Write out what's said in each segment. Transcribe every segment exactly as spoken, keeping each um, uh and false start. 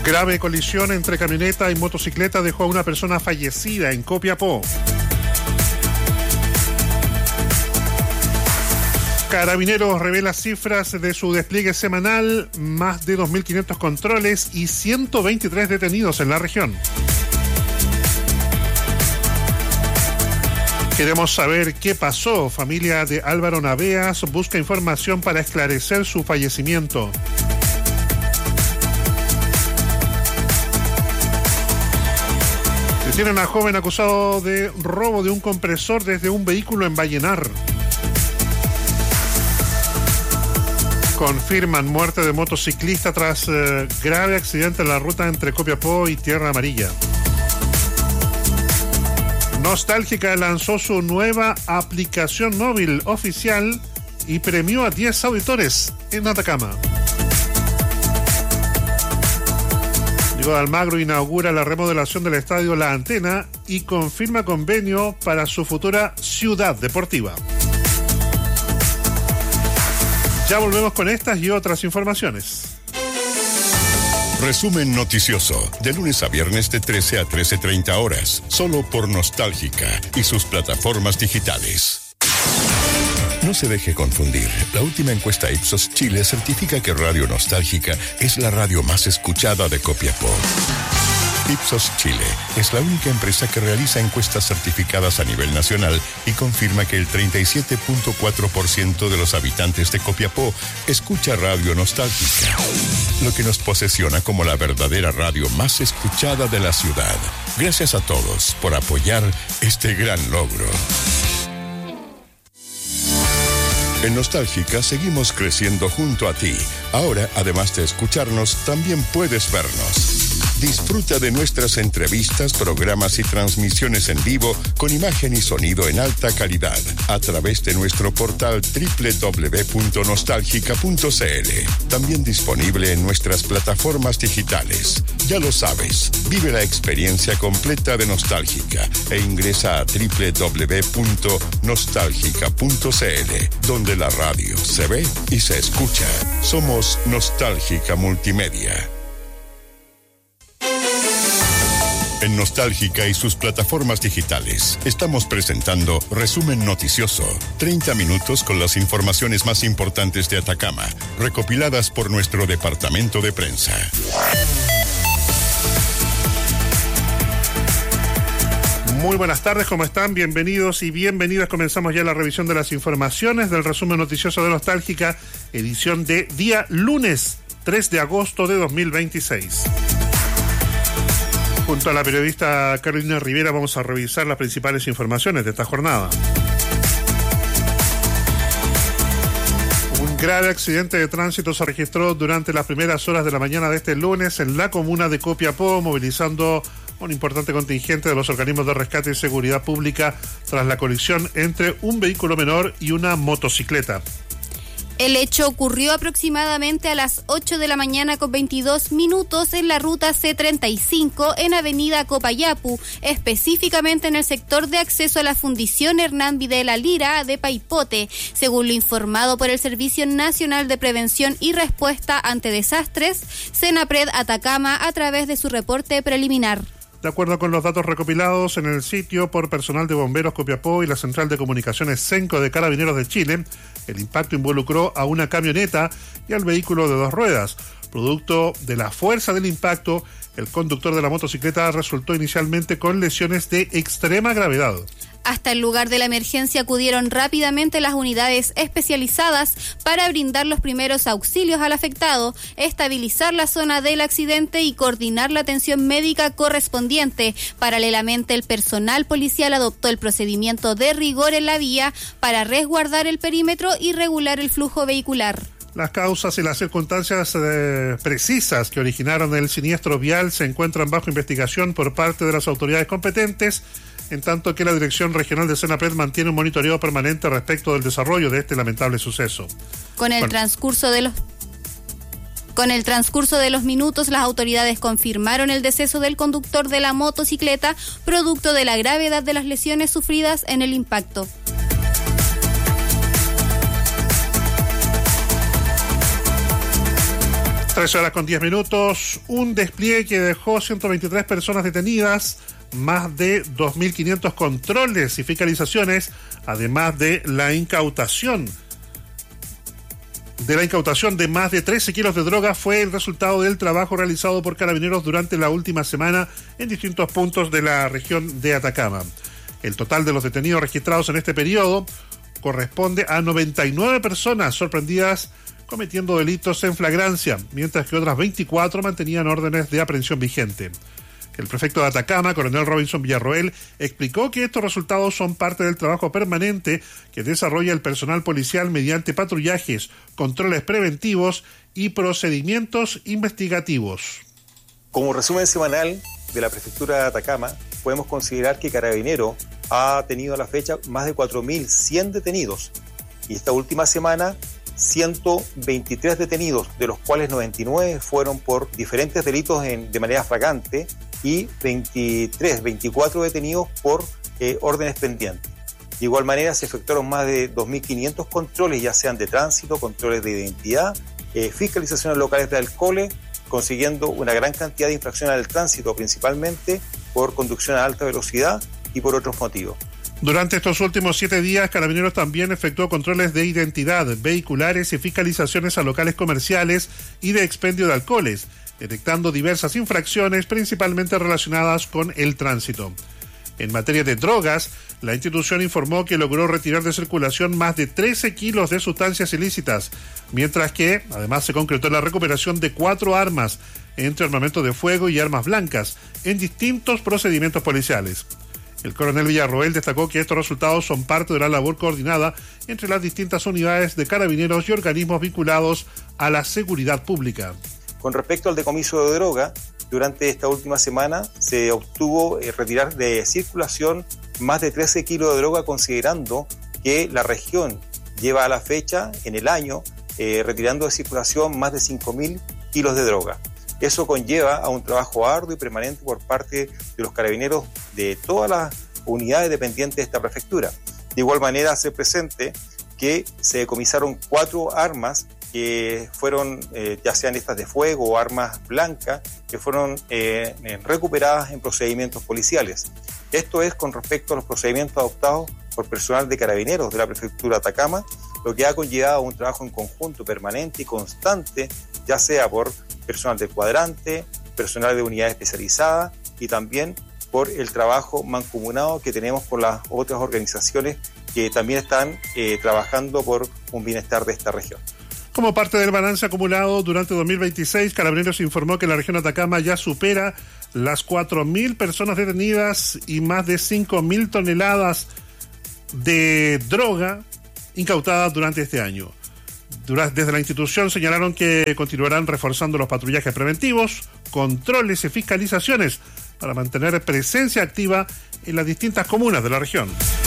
Grave colisión entre camioneta y motocicleta dejó a una persona fallecida en Copiapó. Carabineros revela cifras de su despliegue semanal, más de dos mil quinientos controles y ciento veintitrés detenidos en la región. Queremos saber qué pasó. Familia de Álvaro Naveas busca información para esclarecer su fallecimiento. Detienen a joven acusado de robo de un compresor desde un vehículo en Vallenar. Confirman muerte de motociclista tras eh, grave accidente en la ruta entre Copiapó y Tierra Amarilla. Nostálgica lanzó su nueva aplicación móvil oficial y premió a diez auditores en Atacama. Diego de Almagro inaugura la remodelación del estadio La Antena y confirma convenio para su futura ciudad deportiva. Ya volvemos con estas y otras informaciones. Resumen noticioso, de lunes a viernes de trece a trece treinta horas, solo por Nostálgica y sus plataformas digitales. No se deje confundir. La última encuesta Ipsos Chile certifica que Radio Nostálgica es la radio más escuchada de Copiapó. Ipsos Chile es la única empresa que realiza encuestas certificadas a nivel nacional y confirma que el treinta y siete punto cuatro por ciento de los habitantes de Copiapó escucha Radio Nostálgica, lo que nos posesiona como la verdadera radio más escuchada de la ciudad. Gracias a todos por apoyar este gran logro. En Nostálgica seguimos creciendo junto a ti. Ahora, además de escucharnos, también puedes vernos. Disfruta de nuestras entrevistas, programas y transmisiones en vivo con imagen y sonido en alta calidad a través de nuestro portal doble u doble u doble u punto nostálgica punto c l. También disponible en nuestras plataformas digitales. Ya lo sabes, vive la experiencia completa de Nostálgica e ingresa a doble u doble u doble u punto nostálgica punto c l, donde la radio se ve y se escucha. Somos Nostálgica Multimedia. En Nostálgica y sus plataformas digitales, estamos presentando Resumen Noticioso. treinta minutos con las informaciones más importantes de Atacama, recopiladas por nuestro departamento de prensa. Muy buenas tardes, ¿cómo están? Bienvenidos y bienvenidas. Comenzamos ya la revisión de las informaciones del Resumen Noticioso de Nostálgica, edición de día lunes, tres de agosto de dos mil veintiséis. Junto a la periodista Carolina Rivera vamos a revisar las principales informaciones de esta jornada. Un grave accidente de tránsito se registró durante las primeras horas de la mañana de este lunes en la comuna de Copiapó, movilizando un importante contingente de los organismos de rescate y seguridad pública tras la colisión entre un vehículo menor y una motocicleta. El hecho ocurrió aproximadamente a las ocho de la mañana con veintidós minutos en la ruta C treinta y cinco en avenida Copayapu, específicamente en el sector de acceso a la fundición Hernán Videla Lira de Paipote, según lo informado por el Servicio Nacional de Prevención y Respuesta ante Desastres, Senapred Atacama, a través de su reporte preliminar. De acuerdo con los datos recopilados en el sitio por personal de Bomberos Copiapó y la Central de Comunicaciones Senco de Carabineros de Chile, el impacto involucró a una camioneta y al vehículo de dos ruedas. Producto de la fuerza del impacto, el conductor de la motocicleta resultó inicialmente con lesiones de extrema gravedad. Hasta el lugar de la emergencia acudieron rápidamente las unidades especializadas para brindar los primeros auxilios al afectado, estabilizar la zona del accidente y coordinar la atención médica correspondiente. Paralelamente, el personal policial adoptó el procedimiento de rigor en la vía para resguardar el perímetro y regular el flujo vehicular. Las causas y las circunstancias eh, precisas que originaron el siniestro vial se encuentran bajo investigación por parte de las autoridades competentes, en tanto que la Dirección Regional de Senapred mantiene un monitoreo permanente respecto del desarrollo de este lamentable suceso. Con el bueno. transcurso de los Con el transcurso de los minutos, las autoridades confirmaron el deceso del conductor de la motocicleta, producto de la gravedad de las lesiones sufridas en el impacto. Tres horas con diez minutos, un despliegue que dejó ciento veintitrés personas detenidas, más de dos mil quinientos controles y fiscalizaciones, además de la incautación. De la incautación de más de trece kilos de droga fue el resultado del trabajo realizado por Carabineros durante la última semana en distintos puntos de la región de Atacama. El total de los detenidos registrados en este periodo corresponde a noventa y nueve personas sorprendidas cometiendo delitos en flagrancia, mientras que otras veinticuatro mantenían órdenes de aprehensión vigente. El prefecto de Atacama, coronel Robinson Villarroel, explicó que estos resultados son parte del trabajo permanente que desarrolla el personal policial mediante patrullajes, controles preventivos y procedimientos investigativos. Como resumen semanal de la prefectura de Atacama, podemos considerar que Carabinero ha tenido a la fecha más de cuatro mil cien detenidos y esta última semana ciento veintitrés detenidos, de los cuales noventa y nueve fueron por diferentes delitos en, de manera flagrante y veintitrés, veinticuatro detenidos por eh, órdenes pendientes. De igual manera se efectuaron más de dos mil quinientos controles, ya sean de tránsito, controles de identidad, eh, fiscalizaciones locales de alcoholes, consiguiendo una gran cantidad de infracciones al tránsito, principalmente por conducción a alta velocidad y por otros motivos. Durante estos últimos siete días, Carabineros también efectuó controles de identidad, vehiculares y fiscalizaciones a locales comerciales y de expendio de alcoholes, detectando diversas infracciones principalmente relacionadas con el tránsito. En materia de drogas, la institución informó que logró retirar de circulación más de trece kilos de sustancias ilícitas, mientras que además se concretó la recuperación de cuatro armas, entre armamento de fuego y armas blancas, en distintos procedimientos policiales. El coronel Villarroel destacó que estos resultados son parte de la labor coordinada entre las distintas unidades de Carabineros y organismos vinculados a la seguridad pública. Con respecto al decomiso de droga, durante esta última semana se obtuvo eh, retirar de circulación más de trece kilos de droga, considerando que la región lleva a la fecha, en el año, eh, retirando de circulación más de cinco mil kilos de droga. Eso conlleva a un trabajo arduo y permanente por parte de los carabineros de todas las unidades dependientes de esta prefectura. De igual manera, hacer presente que se decomisaron cuatro armas que fueron, eh, ya sean estas de fuego o armas blancas, que fueron eh, recuperadas en procedimientos policiales. Esto es con respecto a los procedimientos adoptados por personal de carabineros de la prefectura de Atacama, lo que ha conllevado un trabajo en conjunto permanente y constante, ya sea por personal del cuadrante, personal de unidad especializada y también por el trabajo mancomunado que tenemos con las otras organizaciones que también están eh, trabajando por un bienestar de esta región. Como parte del balance acumulado durante dos mil veintiséis, Carabineros informó que la región de Atacama ya supera las cuatro mil personas detenidas y más de cinco mil toneladas de droga incautadas durante este año. Desde la institución señalaron que continuarán reforzando los patrullajes preventivos, controles y fiscalizaciones para mantener presencia activa en las distintas comunas de la región.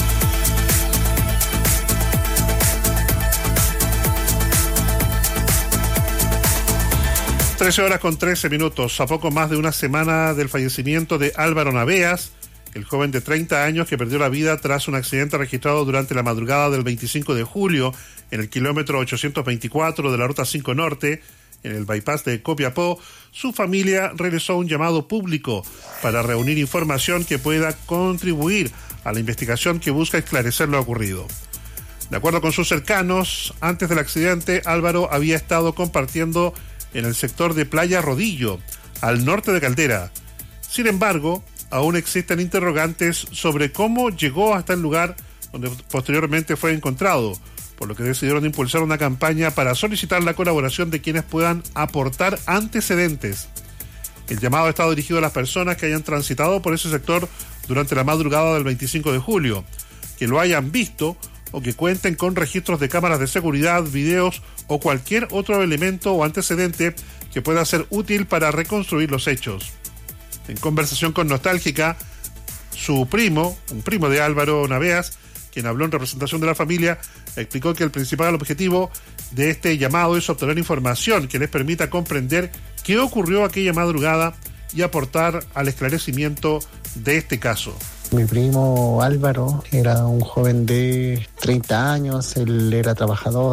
trece horas con trece minutos, a poco más de una semana del fallecimiento de Álvaro Naveas, el joven de treinta años que perdió la vida tras un accidente registrado durante la madrugada del veinticinco de julio en el kilómetro ochocientos veinticuatro de la Ruta cinco Norte, en el bypass de Copiapó. Su familia realizó un llamado público para reunir información que pueda contribuir a la investigación que busca esclarecer lo ocurrido. De acuerdo con sus cercanos, antes del accidente, Álvaro había estado compartiendo en el sector de Playa Rodillo, al norte de Caldera. Sin embargo, aún existen interrogantes sobre cómo llegó hasta el lugar donde posteriormente fue encontrado, por lo que decidieron impulsar una campaña para solicitar la colaboración de quienes puedan aportar antecedentes. El llamado está dirigido a las personas que hayan transitado por ese sector durante la madrugada del veinticinco de julio, que lo hayan visto o que cuenten con registros de cámaras de seguridad, videos o cualquier otro elemento o antecedente que pueda ser útil para reconstruir los hechos. En conversación con Nostálgica, su primo, un primo de Álvaro Naveas, quien habló en representación de la familia, explicó que el principal objetivo de este llamado es obtener información que les permita comprender qué ocurrió aquella madrugada y aportar al esclarecimiento de este caso. Mi primo Álvaro era un joven de treinta años, él era trabajador,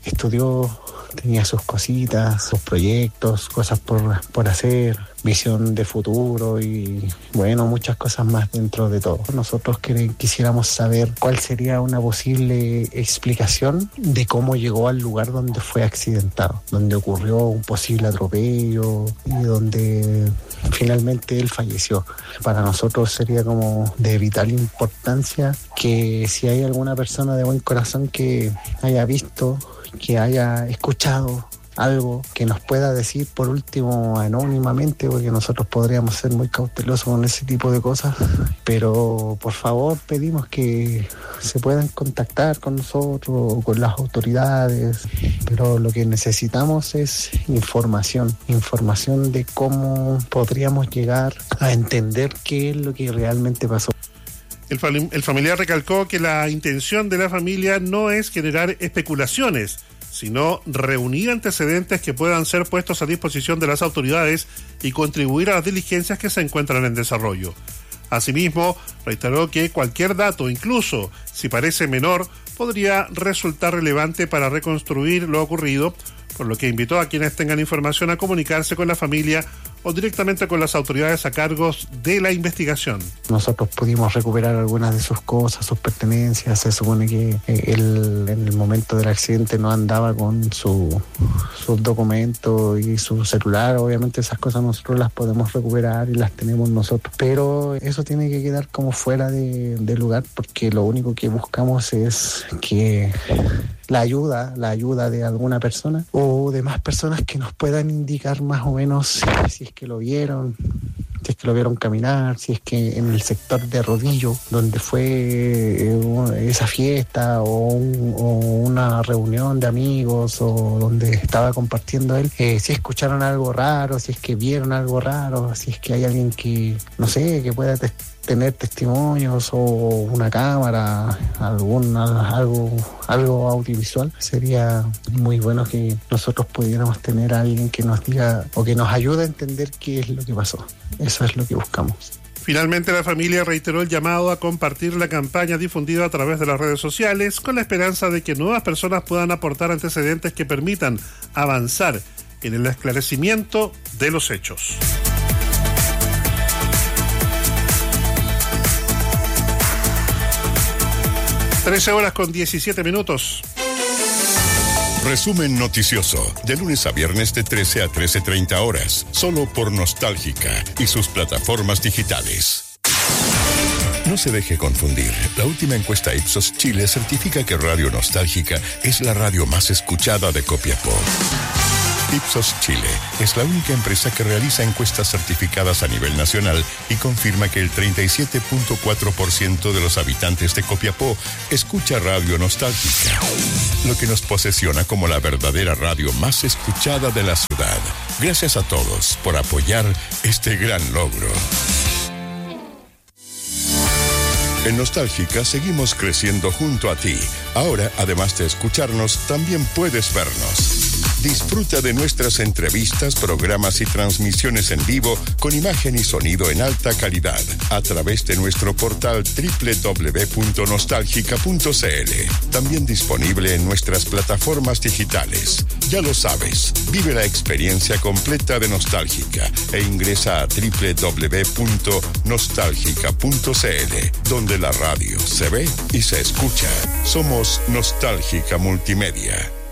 estudió, tenía sus cositas, sus proyectos, cosas por, por hacer, visión de futuro y bueno, muchas cosas más dentro de todo. Nosotros que, quisiéramos saber cuál sería una posible explicación de cómo llegó al lugar donde fue accidentado, donde ocurrió un posible atropello y donde finalmente él falleció. Para nosotros sería como de vital importancia que si hay alguna persona de buen corazón que haya visto, que haya escuchado algo, que nos pueda decir por último anónimamente, porque nosotros podríamos ser muy cautelosos con ese tipo de cosas, pero por favor pedimos que se puedan contactar con nosotros o con las autoridades, pero lo que necesitamos es información, información de cómo podríamos llegar a entender qué es lo que realmente pasó. El, fam- el familiar recalcó que la intención de la familia no es generar especulaciones, sino reunir antecedentes que puedan ser puestos a disposición de las autoridades y contribuir a las diligencias que se encuentran en desarrollo. Asimismo, reiteró que cualquier dato, incluso si parece menor, podría resultar relevante para reconstruir lo ocurrido, por lo que invitó a quienes tengan información a comunicarse con la familia o directamente con las autoridades a cargo de la investigación. Nosotros pudimos recuperar algunas de sus cosas, sus pertenencias. Se supone que él en el momento del accidente no andaba con su, sus documentos y su celular. Obviamente esas cosas nosotros las podemos recuperar y las tenemos nosotros, pero eso tiene que quedar como fuera de, de lugar, porque lo único que buscamos es que la ayuda, la ayuda de alguna persona o de más personas que nos puedan indicar más o menos si es que lo vieron, si es que lo vieron caminar, si es que en el sector de Rodillo, donde fue esa fiesta o, un, o una reunión de amigos o donde estaba compartiendo él, eh, si escucharon algo raro, si es que vieron algo raro, si es que hay alguien que, no sé, que pueda te- tener testimonios o una cámara, alguna, algo, algo audiovisual. Sería muy bueno que nosotros pudiéramos tener a alguien que nos diga o que nos ayude a entender qué es lo que pasó. Eso es lo que buscamos. Finalmente, la familia reiteró el llamado a compartir la campaña difundida a través de las redes sociales con la esperanza de que nuevas personas puedan aportar antecedentes que permitan avanzar en el esclarecimiento de los hechos. trece horas con diecisiete minutos. Resumen noticioso, de lunes a viernes de trece a trece treinta horas, solo por Nostálgica y sus plataformas digitales. No se deje confundir. La última encuesta Ipsos Chile certifica que Radio Nostálgica es la radio más escuchada de Copiapó. Ipsos Chile es la única empresa que realiza encuestas certificadas a nivel nacional y confirma que el treinta y siete punto cuatro por ciento de los habitantes de Copiapó escucha Radio Nostálgica, lo que nos posesiona como la verdadera radio más escuchada de la ciudad. Gracias a todos por apoyar este gran logro. En Nostálgica seguimos creciendo junto a ti. Ahora, además de escucharnos, también puedes vernos. Disfruta de nuestras entrevistas, programas y transmisiones en vivo con imagen y sonido en alta calidad a través de nuestro portal doble u doble u doble u punto nostálgica punto c l. También disponible en nuestras plataformas digitales. Ya lo sabes, vive la experiencia completa de Nostálgica e ingresa a doble u doble u doble u punto nostálgica punto c l, donde la radio se ve y se escucha. Somos Nostálgica Multimedia.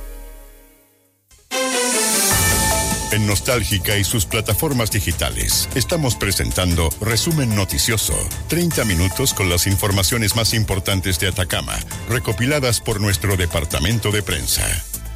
En Nostálgica y sus plataformas digitales estamos presentando Resumen Noticioso, treinta minutos con las informaciones más importantes de Atacama, recopiladas por nuestro departamento de prensa.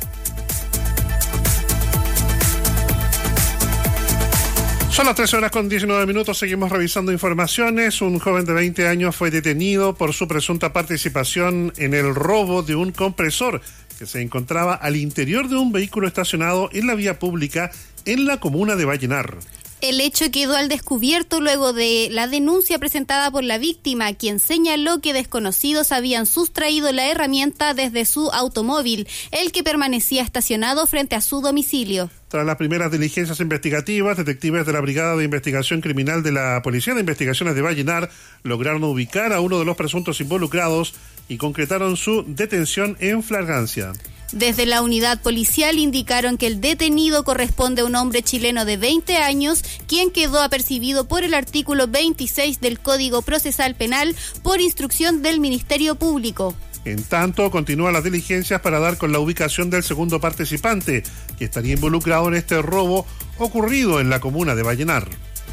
Son las trece horas con diecinueve minutos, seguimos revisando informaciones. Un joven de veinte años fue detenido por su presunta participación en el robo de un compresor que se encontraba al interior de un vehículo estacionado en la vía pública en la comuna de Vallenar. El hecho quedó al descubierto luego de la denuncia presentada por la víctima, quien señaló que desconocidos habían sustraído la herramienta desde su automóvil, el que permanecía estacionado frente a su domicilio. Tras las primeras diligencias investigativas, detectives de la Brigada de Investigación Criminal de la Policía de Investigaciones de Vallenar lograron ubicar a uno de los presuntos involucrados y concretaron su detención en flagrancia. Desde la unidad policial indicaron que el detenido corresponde a un hombre chileno de veinte años, quien quedó apercibido por el artículo veintiséis del Código Procesal Penal por instrucción del Ministerio Público. En tanto, continúan las diligencias para dar con la ubicación del segundo participante, que estaría involucrado en este robo ocurrido en la comuna de Vallenar.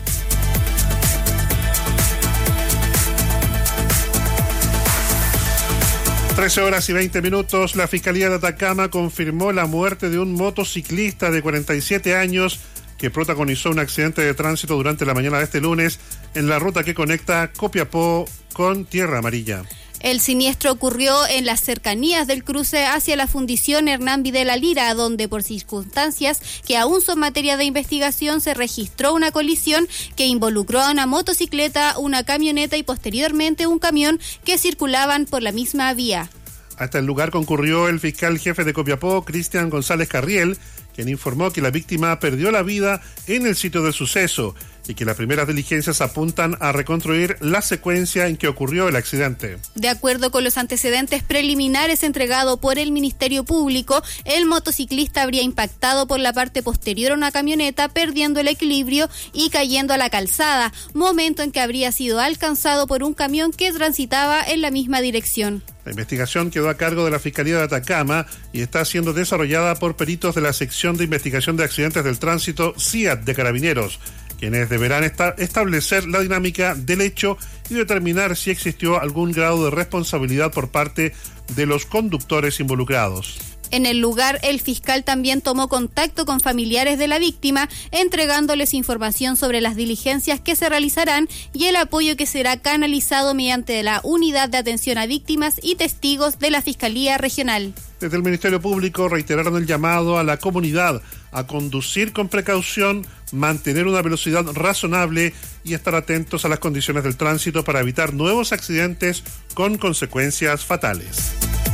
trece horas y veinte minutos, la Fiscalía de Atacama confirmó la muerte de un motociclista de cuarenta y siete años que protagonizó un accidente de tránsito durante la mañana de este lunes en la ruta que conecta Copiapó con Tierra Amarilla. El siniestro ocurrió en las cercanías del cruce hacia la Fundición Hernán Videla Lira, donde por circunstancias que aún son materia de investigación se registró una colisión que involucró a una motocicleta, una camioneta y posteriormente un camión que circulaban por la misma vía. Hasta el lugar concurrió el fiscal jefe de Copiapó, Cristian González Carriel, quien informó que la víctima perdió la vida en el sitio del suceso y que las primeras diligencias apuntan a reconstruir la secuencia en que ocurrió el accidente. De acuerdo con los antecedentes preliminares entregados por el Ministerio Público, el motociclista habría impactado por la parte posterior a una camioneta, perdiendo el equilibrio y cayendo a la calzada, momento en que habría sido alcanzado por un camión que transitaba en la misma dirección. La investigación quedó a cargo de la Fiscalía de Atacama y está siendo desarrollada por peritos de la Sección de Investigación de Accidentes del Tránsito, C I A T de Carabineros, quienes deberán esta- establecer la dinámica del hecho y determinar si existió algún grado de responsabilidad por parte de los conductores involucrados. En el lugar, el fiscal también tomó contacto con familiares de la víctima, entregándoles información sobre las diligencias que se realizarán y el apoyo que será canalizado mediante la Unidad de Atención a Víctimas y Testigos de la Fiscalía Regional. Desde el Ministerio Público reiteraron el llamado a la comunidad a conducir con precaución, mantener una velocidad razonable y estar atentos a las condiciones del tránsito para evitar nuevos accidentes con consecuencias fatales.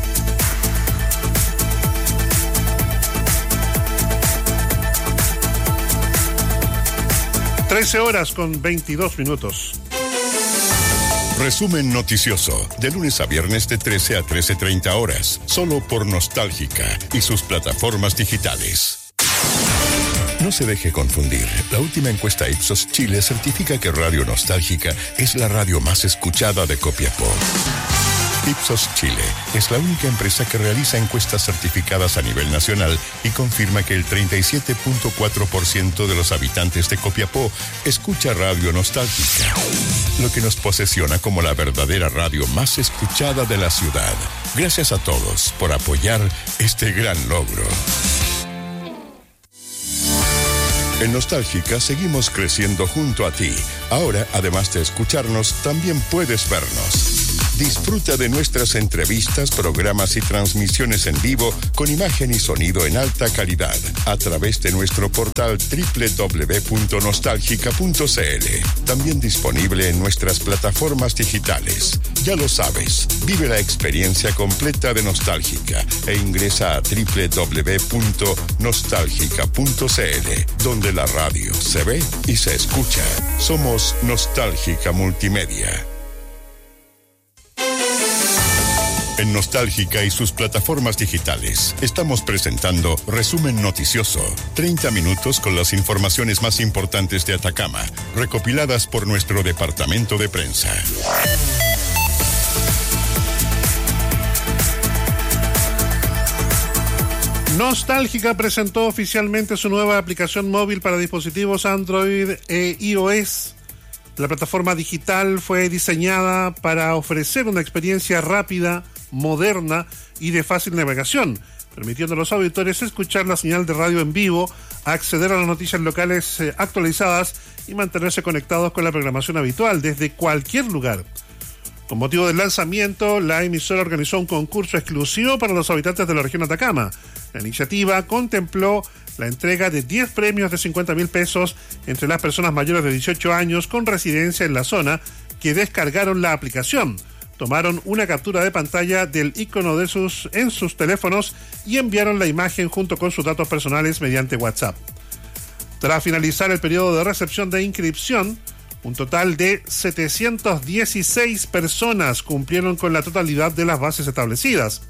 trece horas con veintidós minutos. Resumen noticioso, de lunes a viernes de trece a trece treinta horas, solo por Nostálgica y sus plataformas digitales. No se deje confundir. La última encuesta Ipsos Chile certifica que Radio Nostálgica es la radio más escuchada de Copiapó. Ipsos Chile es la única empresa que realiza encuestas certificadas a nivel nacional y confirma que el treinta y siete punto cuatro por ciento de los habitantes de Copiapó escucha Radio Nostálgica, lo que nos posesiona como la verdadera radio más escuchada de la ciudad. Gracias a todos por apoyar este gran logro. En Nostálgica seguimos creciendo junto a ti. Ahora, además de escucharnos, también puedes vernos. Disfruta de nuestras entrevistas, programas y transmisiones en vivo con imagen y sonido en alta calidad a través de nuestro portal doble u doble u doble u punto nostálgica punto c l. También disponible en nuestras plataformas digitales. Ya lo sabes, vive la experiencia completa de Nostálgica e ingresa a doble u doble u doble u punto nostálgica punto c l, donde la radio se ve y se escucha. Somos Nostálgica Multimedia. En Nostálgica y sus plataformas digitales estamos presentando Resumen Noticioso, treinta minutos con las informaciones más importantes de Atacama, recopiladas por nuestro departamento de prensa. Nostálgica presentó oficialmente su nueva aplicación móvil para dispositivos Android e iOS. La plataforma digital fue diseñada para ofrecer una experiencia rápida, moderna y de fácil navegación, permitiendo a los auditores escuchar la señal de radio en vivo, acceder a las noticias locales eh, actualizadas y mantenerse conectados con la programación habitual desde cualquier lugar. Con motivo del lanzamiento, la emisora organizó un concurso exclusivo para los habitantes de la región Atacama. La iniciativa contempló la entrega de diez premios de cincuenta mil pesos entre las personas mayores de dieciocho años con residencia en la zona que descargaron la aplicación, tomaron una captura de pantalla del icono de sus, en sus teléfonos y enviaron la imagen junto con sus datos personales mediante WhatsApp. Tras finalizar el periodo de recepción de inscripción, un total de setecientas dieciséis personas cumplieron con la totalidad de las bases establecidas.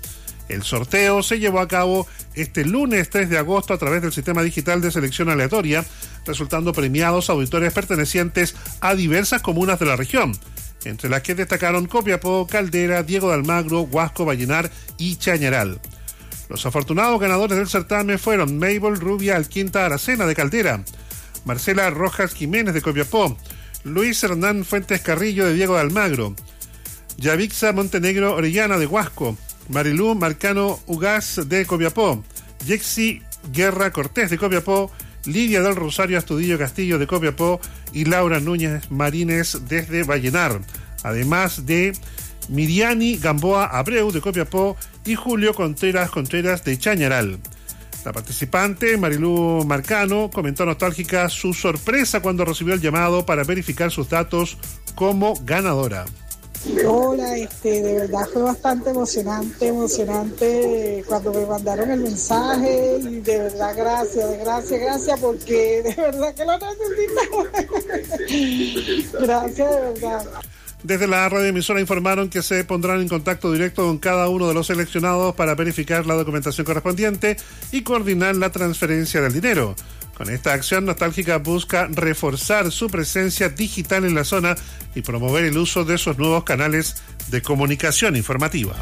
El sorteo se llevó a cabo este lunes tres de agosto a través del sistema digital de selección aleatoria, resultando premiados auditores pertenecientes a diversas comunas de la región, entre las que destacaron Copiapó, Caldera, Diego de Almagro, Huasco, Vallenar y Chañaral. Los afortunados ganadores del certamen fueron Mabel Rubia Alquinta Aracena de Caldera, Marcela Rojas Jiménez de Copiapó, Luis Hernán Fuentes Carrillo de Diego de Almagro, Yavixa Montenegro Orellana de Huasco, Marilú Marcano Ugaz de Copiapó, Yexi Guerra Cortés de Copiapó, Lidia del Rosario Astudillo Castillo de Copiapó y Laura Núñez Marínez desde Vallenar, además de Miriani Gamboa Abreu de Copiapó y Julio Contreras Contreras de Chañaral. La participante, Marilú Marcano, comentó nostálgica su sorpresa cuando recibió el llamado para verificar sus datos como ganadora. Hola, este, de verdad fue bastante emocionante, emocionante cuando me mandaron el mensaje y de verdad gracias, gracias, gracias porque de verdad que lo necesitamos. Gracias, de verdad. Desde la radioemisora informaron que se pondrán en contacto directo con cada uno de los seleccionados para verificar la documentación correspondiente y coordinar la transferencia del dinero. Con esta acción, Nostálgica busca reforzar su presencia digital en la zona y promover el uso de sus nuevos canales de comunicación informativa.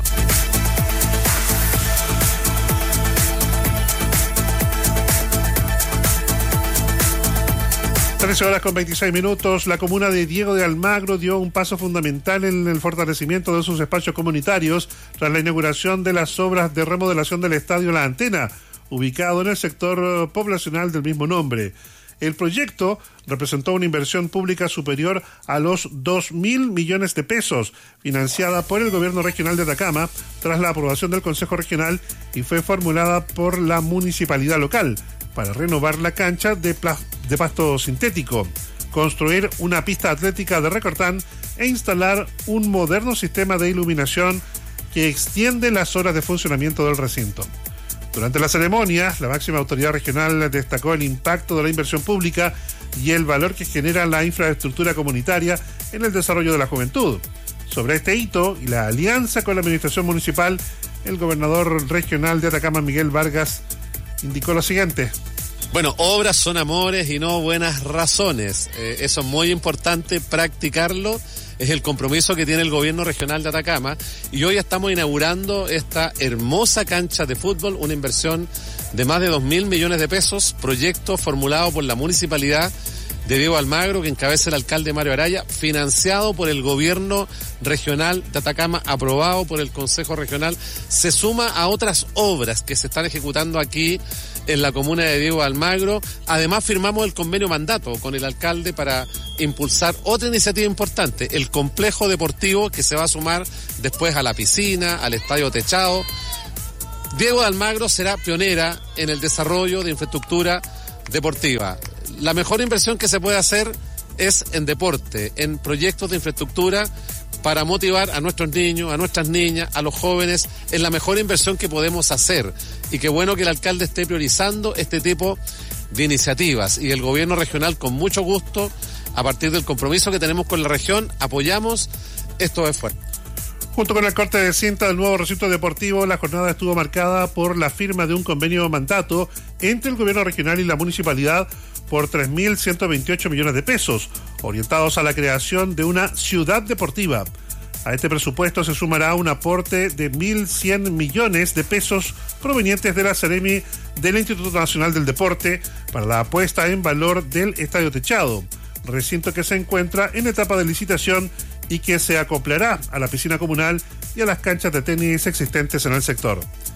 trece horas con veintiséis minutos, la comuna de Diego de Almagro dio un paso fundamental en el fortalecimiento de sus espacios comunitarios tras la inauguración de las obras de remodelación del Estadio La Antena, ubicado en el sector poblacional del mismo nombre. El proyecto representó una inversión pública superior a los dos mil millones de pesos, financiada por el gobierno regional de Atacama tras la aprobación del Consejo Regional y fue formulada por la municipalidad local para renovar la cancha de, pla- de pasto sintético, construir una pista atlética de recortán e instalar un moderno sistema de iluminación que extiende las horas de funcionamiento del recinto. Durante la ceremonia, la máxima autoridad regional destacó el impacto de la inversión pública y el valor que genera la infraestructura comunitaria en el desarrollo de la juventud. Sobre este hito y la alianza con la administración municipal, el gobernador regional de Atacama, Miguel Vargas, indicó lo siguiente. Bueno, obras son amores y no buenas razones. Eh, eso es muy importante practicarlo. Es el compromiso que tiene el gobierno regional de Atacama. Y hoy estamos inaugurando esta hermosa cancha de fútbol, una inversión de más de dos mil millones de pesos, proyecto formulado por la municipalidad de Diego Almagro, que encabeza el alcalde Mario Araya, financiado por el gobierno regional de Atacama, aprobado por el Consejo Regional. Se suma a otras obras que se están ejecutando aquí en la comuna de Diego Almagro. Además, firmamos el convenio mandato con el alcalde para impulsar otra iniciativa importante, el complejo deportivo que se va a sumar después a la piscina, al estadio techado. Diego de Almagro será pionera en el desarrollo de infraestructura deportiva. La mejor inversión que se puede hacer es en deporte, en proyectos de infraestructura para motivar a nuestros niños, a nuestras niñas, a los jóvenes. Es la mejor inversión que podemos hacer. Y qué bueno que el alcalde esté priorizando este tipo de iniciativas. Y el gobierno regional, con mucho gusto, a partir del compromiso que tenemos con la región, apoyamos estos esfuerzos. Junto con el corte de cinta del nuevo recinto deportivo, la jornada estuvo marcada por la firma de un convenio mandato entre el gobierno regional y la municipalidad por tres mil ciento veintiocho millones de pesos, orientados a la creación de una ciudad deportiva. A este presupuesto se sumará un aporte de mil cien millones de pesos provenientes de la Seremi del Instituto Nacional del Deporte para la puesta en valor del Estadio Techado, recinto que se encuentra en etapa de licitación y que se acoplará a la piscina comunal y a las canchas de tenis existentes en el sector.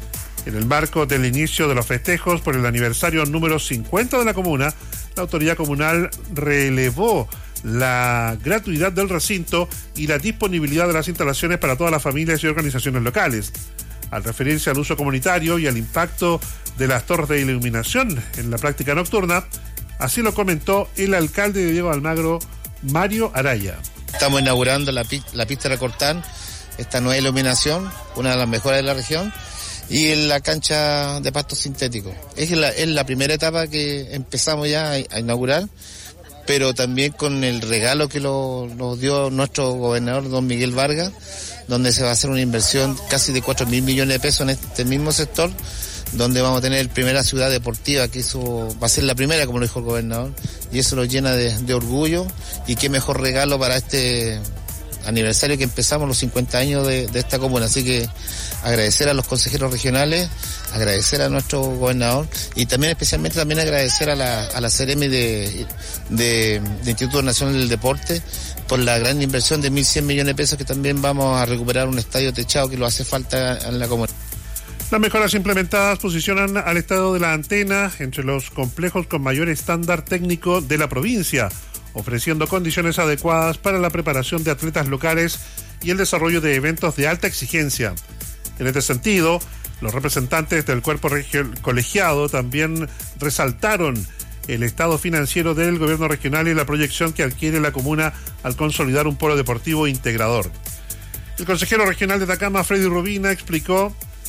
En el marco del inicio de los festejos por el aniversario número cincuenta de la comuna, la autoridad comunal relevó la gratuidad del recinto y la disponibilidad de las instalaciones para todas las familias y organizaciones locales. Al referirse al uso comunitario y al impacto de las torres de iluminación en la práctica nocturna, así lo comentó el alcalde de Diego Almagro, Mario Araya. Estamos inaugurando la, la pista de Cortán, esta nueva iluminación, una de las mejores de la región, y en la cancha de pasto sintético. Es la, es la primera etapa que empezamos ya a, a inaugurar, pero también con el regalo que lo, nos dio nuestro gobernador, don Miguel Vargas, donde se va a hacer una inversión casi de cuatro mil millones de pesos en este mismo sector, donde vamos a tener primera ciudad deportiva, que eso va a ser la primera, como lo dijo el gobernador, y eso nos llena de, de orgullo, y qué mejor regalo para este aniversario que empezamos los cincuenta años de, de esta comuna. Así que agradecer a los consejeros regionales, agradecer a nuestro gobernador y también especialmente también agradecer a la, a la Seremi de, de, de Instituto Nacional del Deporte por la gran inversión de mil cien millones de pesos, que también vamos a recuperar un estadio techado que lo hace falta en la comuna. Las mejoras implementadas posicionan al estado de la Antena entre los complejos con mayor estándar técnico de la provincia, ofreciendo condiciones adecuadas para la preparación de atletas locales y el desarrollo de eventos de alta exigencia. En este sentido, los representantes del cuerpo regio- colegiado también resaltaron el estado financiero del gobierno regional y la proyección que adquiere la comuna al consolidar un polo deportivo integrador. El consejero regional de Atacama, Freddy Rubina, explicó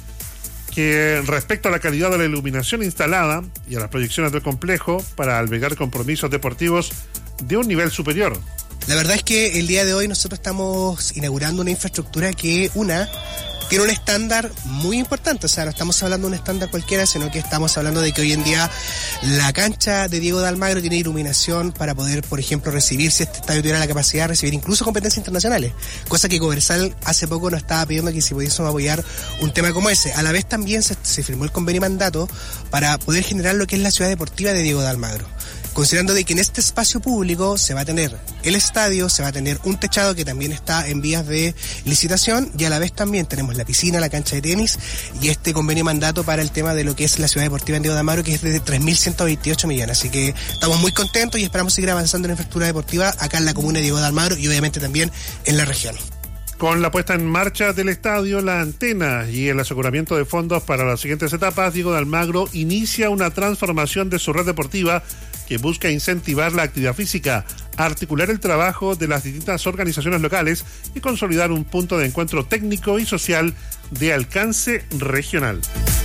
que respecto a la calidad de la iluminación instalada y a las proyecciones del complejo para albergar compromisos deportivos de un nivel superior. La verdad es que el día de hoy nosotros estamos inaugurando una infraestructura que, una, tiene un estándar muy importante. O sea, no estamos hablando de un estándar cualquiera, sino que estamos hablando de que hoy en día la cancha de Diego de Almagro tiene iluminación para poder, por ejemplo, recibir, si este estadio tuviera la capacidad de recibir incluso competencias internacionales, cosa que Coversal hace poco nos estaba pidiendo que si pudiésemos apoyar un tema como ese. A la vez también se, se firmó el convenio mandato para poder generar lo que es la ciudad deportiva de Diego de Almagro, considerando de que en este espacio público se va a tener el estadio, se va a tener un techado que también está en vías de licitación, y a la vez también tenemos la piscina, la cancha de tenis y este convenio mandato para el tema de lo que es la ciudad deportiva en Diego de Almagro, que es de tres mil ciento veintiocho millones. Así que estamos muy contentos y esperamos seguir avanzando en la infraestructura deportiva acá en la comuna de Diego de Almagro y obviamente también en la región. Con la puesta en marcha del estadio, la Antena y el aseguramiento de fondos para las siguientes etapas, Diego de Almagro inicia una transformación de su red deportiva que busca incentivar la actividad física, articular el trabajo de las distintas organizaciones locales y consolidar un punto de encuentro técnico y social de alcance regional.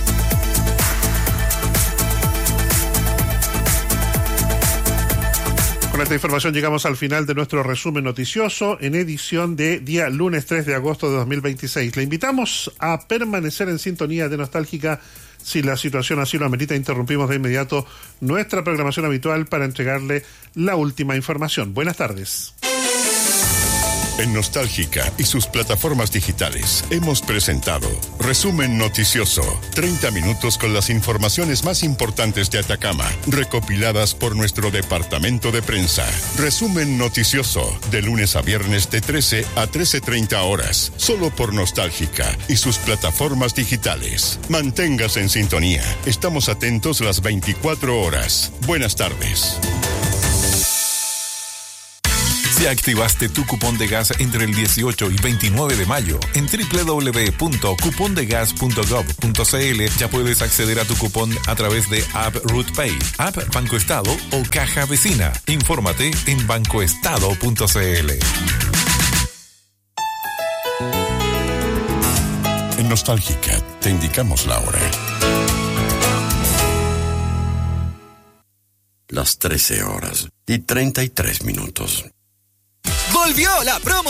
Con esta información llegamos al final de nuestro resumen noticioso en edición de día lunes tres de agosto de dos mil veintiséis. Le invitamos a permanecer en sintonía de Nostálgica. Si la situación así lo amerita, interrumpimos de inmediato nuestra programación habitual para entregarle la última información. Buenas tardes. En Nostálgica y sus plataformas digitales hemos presentado Resumen Noticioso, treinta minutos con las informaciones más importantes de Atacama, recopiladas por nuestro departamento de prensa. Resumen Noticioso, de lunes a viernes de trece a trece treinta horas, solo por Nostálgica y sus plataformas digitales. Manténgase en sintonía, estamos atentos las veinticuatro horas. Buenas tardes. Si activaste tu cupón de gas entre el dieciocho y veintinueve de mayo en doble u doble u doble u punto cupón de gas punto gov punto c l, ya puedes acceder a tu cupón a través de App RootPay, App Banco Estado o Caja Vecina. Infórmate en bancoestado punto c l. En Nostálgica te indicamos la hora. Las trece horas y treinta y tres minutos. Volvió la promo